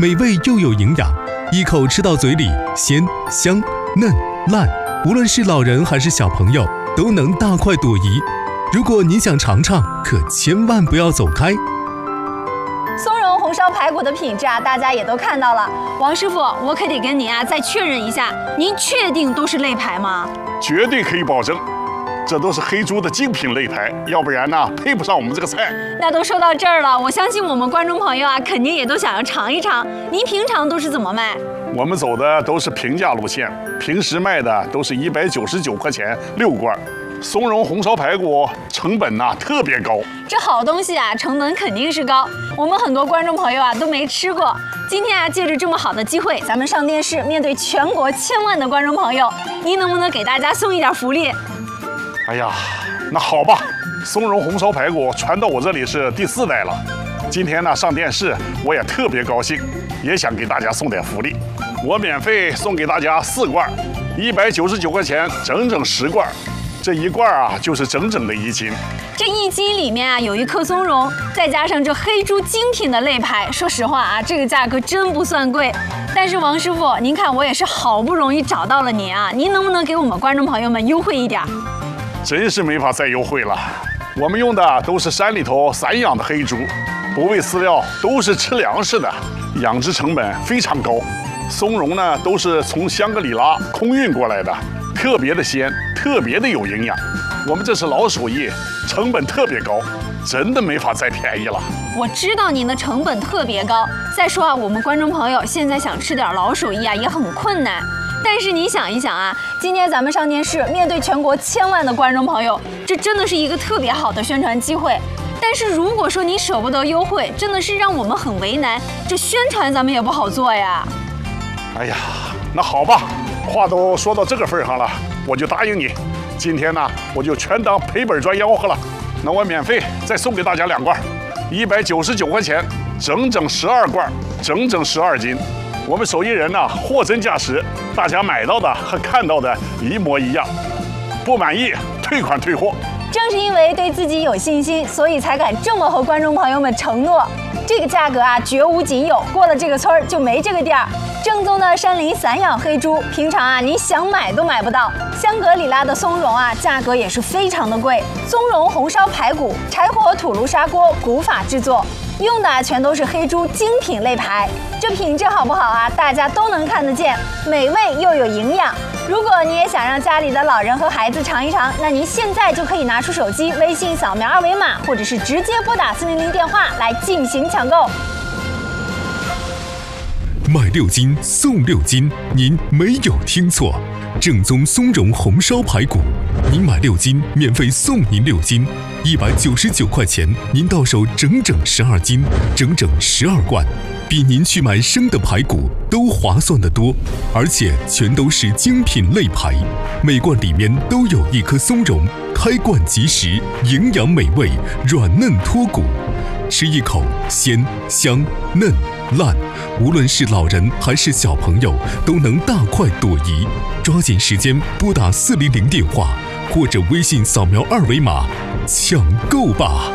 美味又有营养，一口吃到嘴里鲜香嫩烂，无论是老人还是小朋友都能大快朵颐。如果您想尝尝，可千万不要走开。 松茸红烧排骨的品质啊，大家也都看到了。王师傅，我可得跟您啊再确认一下，您确定都是肋排吗？ 绝对可以保证，这都是黑猪的精品肋排，要不然呢配不上我们这个菜。 那都说到这儿了，我相信我们观众朋友啊，肯定也都想要尝一尝。您平常都是怎么卖？ 我们走的都是平价路线，平时卖的都是199块钱6罐。松茸红烧排骨成本呢特别高， 这好东西啊，成本肯定是高。我们很多观众朋友啊都没吃过。今天啊，借着这么好的机会，咱们上电视，面对全国千万的观众朋友，您能不能给大家送一点福利？ 哎呀，那好吧，松茸红烧排骨传到我这里是第4代了。今天呢上电视，我也特别高兴，也想给大家送点福利。我免费送给大家4罐，199块钱，整整10罐。这一罐啊，就是整整的1斤。 这1斤里面啊，有1颗松茸，再加上这黑猪精品的肋排。说实话啊，这个价格真不算贵。但是王师傅，您看我也是好不容易找到了您啊，您能不能给我们观众朋友们优惠一点？ 真是没法再优惠了。我们用的都是山里头散养的黑猪，不喂饲料，都是吃粮食的，养殖成本非常高。松茸呢，都是从香格里拉空运过来的，特别的鲜，特别的有营养。我们这是老手艺，成本特别高，真的没法再便宜了。 我知道您的成本特别高，再说啊，我们观众朋友现在想吃点老手艺啊，也很困难。但是你想一想啊，今天咱们上电视，面对全国千万的观众朋友，这真的是一个特别好的宣传机会。但是如果说你舍不得优惠，真的是让我们很为难，这宣传咱们也不好做呀。 哎呀，那好吧，话都说到这个份上了，我就答应你。今天呢，我就全当赔本赚吆喝了。那我免费再送给大家2罐，199块钱，整整12罐，整整12斤。我们手艺人呢，货真价实，大家买到的和看到的一模一样。不满意，退款退货。 正是因为对自己有信心，所以才敢这么和观众朋友们承诺。这个价格啊，绝无仅有，过了这个村儿就没这个店儿。正宗的山林散养黑猪，平常啊您想买都买不到。香格里拉的松茸啊，价格也是非常的贵。松茸红烧排骨，柴火土炉砂锅古法制作，用的全都是黑猪精品肋排。这品质好不好啊？大家都能看得见，美味又有营养。如果你也想让家里的老人和孩子尝一尝，那您现在就可以拿出手机，微信扫描2维码，或者是直接拨打400电话来进行抢购。 买6斤送6斤，您没有听错，正宗松茸红烧排骨，您买6斤免费送您6斤，199块钱，您到手整整12斤，整整12罐，比您去买生的排骨都划算得多，而且全都是精品肋排，每罐里面都有1颗松茸，开罐即食，营养美味，软嫩脱骨，吃一口鲜香嫩烂，无论是老人还是小朋友都能大快朵颐。抓紧时间拨打400电话，或者微信扫描2维码抢购吧。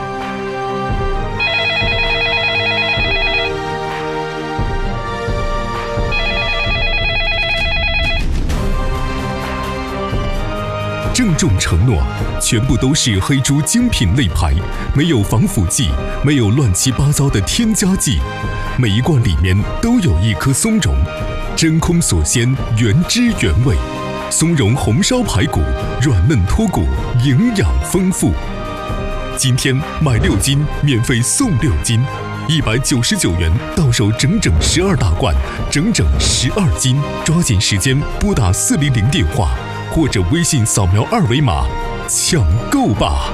郑重承诺，全部都是黑猪精品肋排，没有防腐剂，没有乱七八糟的添加剂。每一罐里面都有1颗松茸，真空锁鲜，原汁原味。松茸红烧排骨，软嫩脱骨，营养丰富。今天买6斤，免费送6斤，199元，到手整整12大罐，整整12斤。抓紧时间拨打400电话，或者微信扫描2维码抢购吧。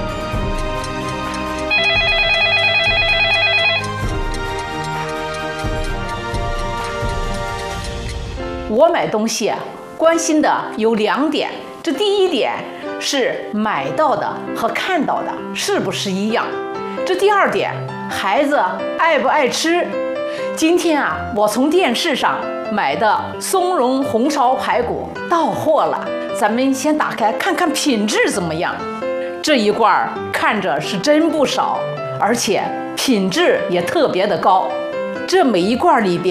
我买东西啊，关心的有2点。这第一点是买到的和看到的是不是一样。这第2点，孩子爱不爱吃。今天啊，我从电视上买的松茸红烧排骨到货了，咱们先打开看看品质怎么样。这一罐看着是真不少，而且品质也特别的高。这每一罐里边